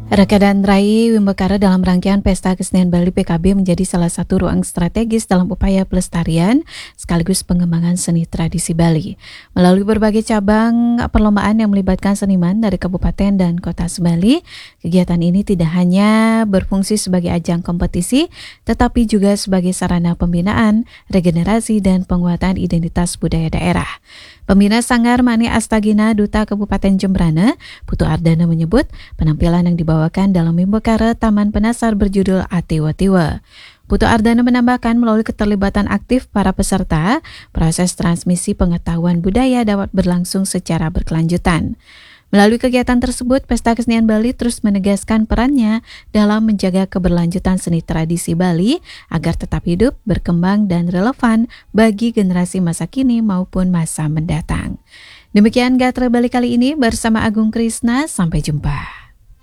Raka dan Rai Wimbekara dalam rangkaian Pesta Kesenian Bali PKB menjadi salah satu ruang strategis dalam upaya pelestarian sekaligus pengembangan seni tradisi Bali. Melalui berbagai cabang perlombaan yang melibatkan seniman dari kabupaten dan kota Sebali, kegiatan ini tidak hanya berfungsi sebagai ajang kompetisi, tetapi juga sebagai sarana pembinaan, regenerasi, dan penguatan identitas budaya daerah. Pembina Sanggar Mani Astagina Duta Kabupaten Jembrana, Putu Ardana menyebut penampilan yang dibawakan dalam Wimbekara Taman Penasar berjudul Atiwa-Tiwa. Putu Ardana menambahkan melalui keterlibatan aktif para peserta, proses transmisi pengetahuan budaya dapat berlangsung secara berkelanjutan. Melalui kegiatan tersebut, Pesta Kesenian Bali terus menegaskan perannya dalam menjaga keberlanjutan seni tradisi Bali agar tetap hidup, berkembang, dan relevan bagi generasi masa kini maupun masa mendatang. Demikian Gatra Bali kali ini bersama Agung Krisna, sampai jumpa.